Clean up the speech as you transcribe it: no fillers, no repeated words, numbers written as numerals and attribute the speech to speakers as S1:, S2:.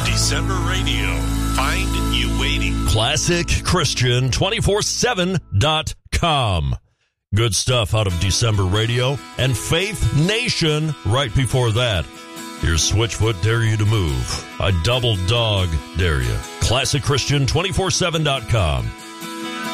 S1: December Radio. Find you waiting.
S2: ClassicChristian247.com. Good stuff out of December Radio and Faith Nation right before that. Here's Switchfoot Dare You to Move. A double dog dare you. ClassicChristian247.com.